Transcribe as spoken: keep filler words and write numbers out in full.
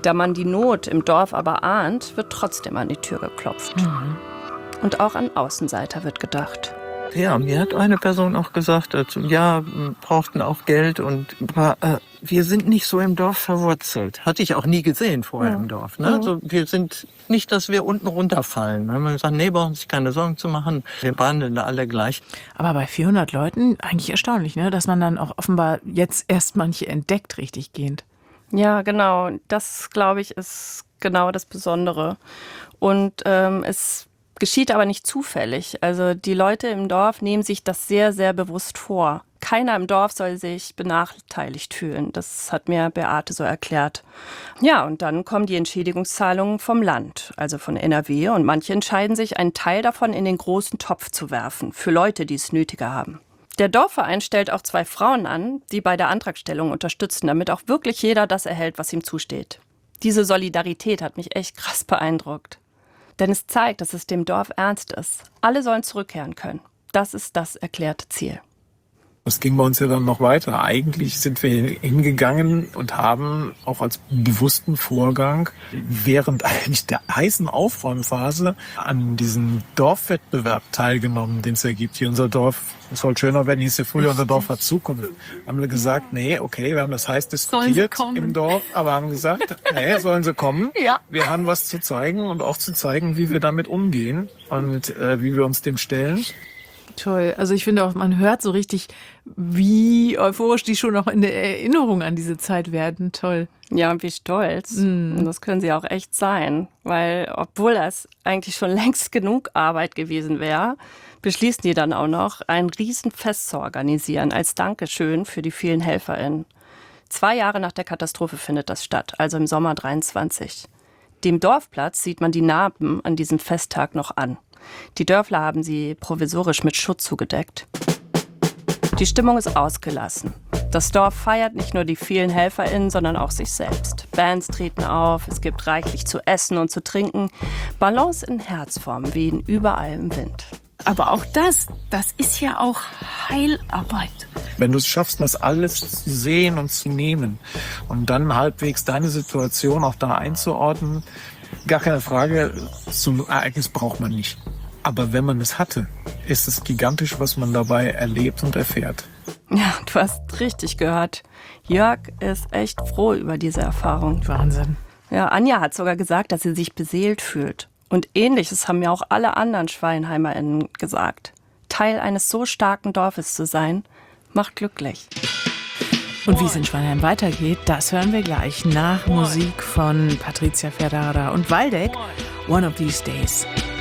Da man die Not im Dorf aber ahnt, wird trotzdem an die Tür geklopft. Mhm. Und auch an Außenseiter wird gedacht. Ja, mir hat eine Person auch gesagt, also, ja, wir brauchten auch Geld und aber, äh, wir sind nicht so im Dorf verwurzelt. Hatte ich auch nie gesehen vorher ja. im Dorf. Ne? Mhm. Also wir sind nicht, dass wir unten runterfallen. Dann haben wir gesagt, nee, brauchen sich keine Sorgen zu machen. Wir behandeln da alle gleich. Aber bei vierhundert Leuten eigentlich erstaunlich, ne? Dass man dann auch offenbar jetzt erst manche entdeckt, richtig gehend. Ja, genau. Das, glaube ich, ist genau das Besondere. Und ähm, es geschieht aber nicht zufällig. Also die Leute im Dorf nehmen sich das sehr, sehr bewusst vor. Keiner im Dorf soll sich benachteiligt fühlen. Das hat mir Beate so erklärt. Ja, und dann kommen die Entschädigungszahlungen vom Land, also von N R W. Und manche entscheiden sich, einen Teil davon in den großen Topf zu werfen, für Leute, die es nötiger haben. Der Dorfverein stellt auch zwei Frauen an, die bei der Antragstellung unterstützen, damit auch wirklich jeder das erhält, was ihm zusteht. Diese Solidarität hat mich echt krass beeindruckt. Denn es zeigt, dass es dem Dorf ernst ist. Alle sollen zurückkehren können. Das ist das erklärte Ziel. Das ging bei uns ja dann noch weiter. Eigentlich sind wir hingegangen und haben auch als bewussten Vorgang während eigentlich der heißen Aufräumphase an diesem Dorfwettbewerb teilgenommen, den es ja gibt. Hier unser Dorf soll schöner werden, hieß ja früher unser Dorf hat Zukunft. Haben wir gesagt, nee, okay, wir haben das heiß diskutiert im Dorf, aber haben gesagt, nee, sollen sie kommen. Ja. Wir haben was zu zeigen und auch zu zeigen, wie wir damit umgehen und äh, wie wir uns dem stellen. Toll. Also ich finde auch, man hört so richtig, wie euphorisch die schon noch in der Erinnerung an diese Zeit werden. Toll. Ja, und wie stolz. Mm. Und das können sie auch echt sein. Weil, obwohl das eigentlich schon längst genug Arbeit gewesen wäre, beschließen die dann auch noch, ein Riesenfest zu organisieren als Dankeschön für die vielen HelferInnen. Zwei Jahre nach der Katastrophe findet das statt, also im Sommer dreiundzwanzig. Dem Dorfplatz sieht man die Narben an diesem Festtag noch an. Die Dörfler haben sie provisorisch mit Schutt zugedeckt. Die Stimmung ist ausgelassen. Das Dorf feiert nicht nur die vielen HelferInnen, sondern auch sich selbst. Bands treten auf, es gibt reichlich zu essen und zu trinken. Ballons in Herzform wehen überall im Wind. Aber auch das, das ist ja auch Heilarbeit. Wenn du es schaffst, das alles zu sehen und zu nehmen und dann halbwegs deine Situation auch da einzuordnen, gar keine Frage, so ein Ereignis braucht man nicht. Aber wenn man es hatte, ist es gigantisch, was man dabei erlebt und erfährt. Ja, du hast richtig gehört. Jörg ist echt froh über diese Erfahrung. Wahnsinn. Ja, Anja hat sogar gesagt, dass sie sich beseelt fühlt. Und Ähnliches haben mir auch alle anderen SchweinheimerInnen gesagt. Teil eines so starken Dorfes zu sein, macht glücklich. Und wie es in Schweinheim weitergeht, das hören wir gleich nach Musik von Patricia Ferrara und Waldeck, One of These Days.